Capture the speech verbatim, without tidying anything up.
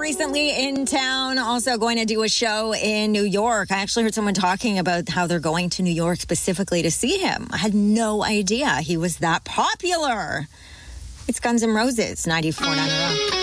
recently in town, also going to do a show in New York. I actually heard someone talking about how they're going to New York specifically to see him. I had no idea he was that popular. It's Guns N' Roses, ninety-four point nine Rock.